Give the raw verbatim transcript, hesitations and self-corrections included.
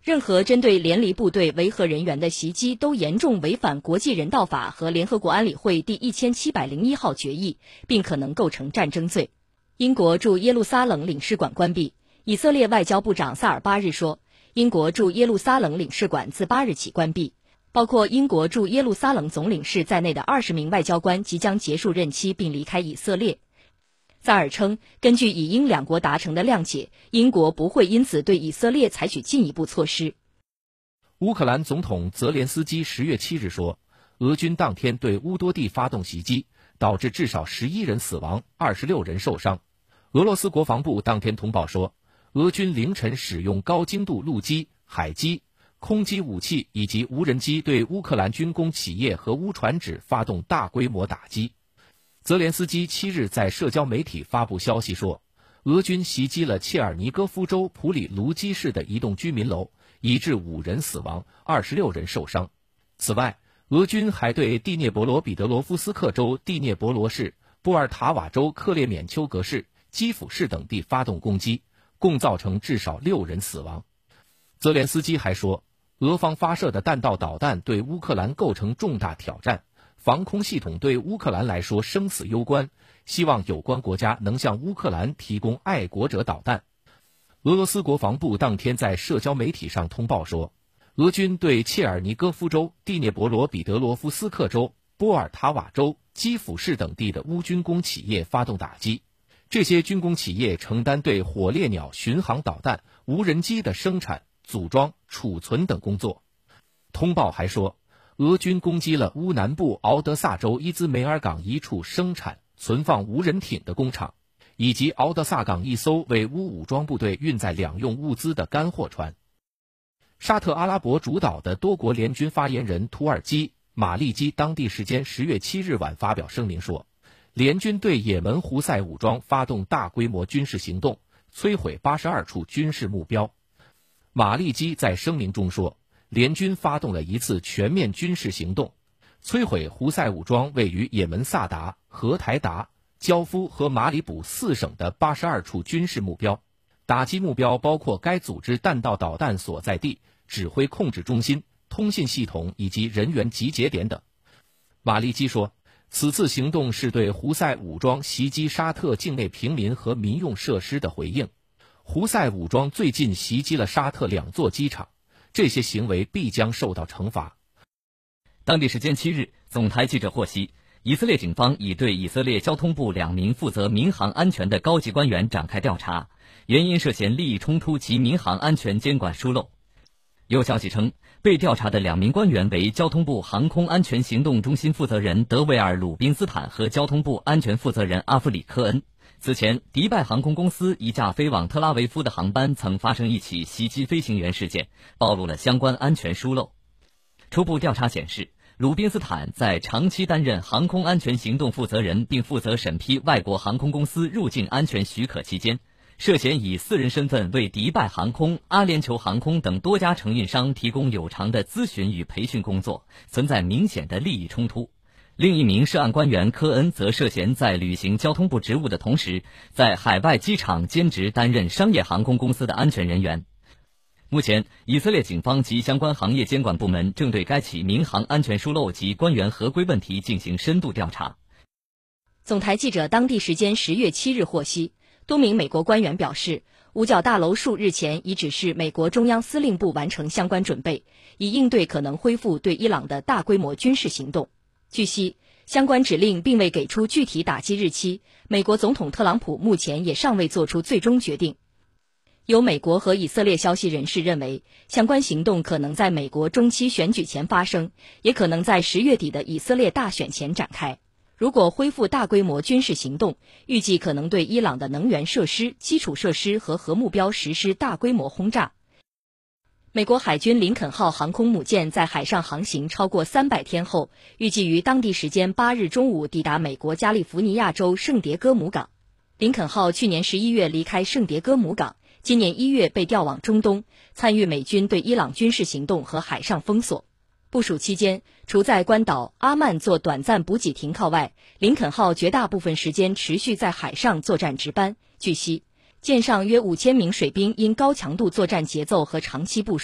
任何针对联黎部队维和人员的袭击都严重违反国际人道法和联合国安理会第一千七百零一号决议，并可能构成战争罪。英国驻耶路撒冷领事馆关闭。以色列外交部长萨尔巴日说，英国驻耶路撒冷领事馆自八日起关闭，包括英国驻耶路撒冷总领事在内的二十名外交官即将结束任期并离开以色列。萨尔称，根据以英两国达成的谅解，英国不会因此对以色列采取进一步措施。 乌克兰总统泽连斯基十月七日说，俄军当天对乌多地发动袭击，导致至少十一人死亡，二十六人受伤。俄罗斯国防部当天通报说，俄军凌晨使用高精度陆基、海基、空基武器以及无人机对乌克兰军工企业和乌船只发动大规模打击。泽连斯基七日在社交媒体发布消息说，俄军袭击了切尔尼戈夫州普里卢基市的一栋居民楼，以致五人死亡，二十六人受伤。此外，俄军还对第聂伯罗彼得罗夫斯克州第聂伯罗市、波尔塔瓦州克列缅丘格市、基辅市等地发动攻击，共造成至少六人死亡。泽连斯基还说，俄方发射的弹道导弹对乌克兰构成重大挑战，防空系统对乌克兰来说生死攸关，希望有关国家能向乌克兰提供爱国者导弹。俄罗斯国防部当天在社交媒体上通报说，俄军对切尔尼戈夫州、第聂伯罗彼得罗夫斯克州、波尔塔瓦州、基辅市等地的乌军工企业发动打击，这些军工企业承担对火烈鸟巡航导弹、无人机的生产、组装、储存等工作。通报还说，俄军攻击了乌南部敖德萨州伊兹梅尔港一处生产、存放无人艇的工厂，以及敖德萨港一艘为乌武装部队运载两用物资的干货船。沙特阿拉伯主导的多国联军发言人土耳其马利基当地时间十月七日晚发表声明说，联军对也门胡塞武装发动大规模军事行动，摧毁八十二处军事目标。马利基在声明中说，联军发动了一次全面军事行动，摧毁胡塞武装位于也门萨达、荷台达、焦夫和马里卜四省的八十二处军事目标，打击目标包括该组织弹道导弹所在地、指挥控制中心、通信系统以及人员集结点等。马利基说，此次行动是对胡塞武装袭击沙特境内平民和民用设施的回应。胡塞武装最近袭击了沙特两座机场，这些行为必将受到惩罚。 当地时间七日，总台记者获悉，以色列警方已对以色列交通部两名负责民航安全的高级官员展开调查，原因涉嫌利益冲突及民航安全监管疏漏。有消息称，被调查的两名官员为交通部航空安全行动中心负责人德维尔·鲁宾斯坦和交通部安全负责人阿弗里科恩。此前，迪拜航空公司一架飞往特拉维夫的航班曾发生一起袭击飞行员事件，暴露了相关安全疏漏。初步调查显示，鲁宾斯坦在长期担任航空安全行动负责人并负责审批外国航空公司入境安全许可期间，涉嫌以私人身份为迪拜航空、阿联酋航空等多家承运商提供有偿的咨询与培训工作，存在明显的利益冲突。另一名涉案官员科恩则涉嫌在履行交通部职务的同时，在海外机场兼职担任商业航空公司的安全人员。目前，以色列警方及相关行业监管部门正对该起民航安全疏漏及官员合规问题进行深度调查。 总台记者当地时间十月七日获悉，多名美国官员表示，五角大楼数日前已指示美国中央司令部完成相关准备，以应对可能恢复对伊朗的大规模军事行动。据悉，相关指令并未给出具体打击日期，美国总统特朗普目前也尚未做出最终决定。有美国和以色列消息人士认为，相关行动可能在美国中期选举前发生，也可能在十月底的以色列大选前展开。如果恢复大规模军事行动，预计可能对伊朗的能源设施、基础设施和核目标实施大规模轰炸。美国海军林肯号航空母舰在海上航行超过三百天后，预计于当地时间八日中午抵达美国加利福尼亚州圣迭戈姆港。林肯号去年十一月离开圣迭戈姆港，今年一月被调往中东，参与美军对伊朗军事行动和海上封锁。部署期间，除在关岛阿曼做短暂补给停靠外，林肯号绝大部分时间持续在海上作战值班。据悉，舰上约五千名水兵因高强度作战节奏和长期部署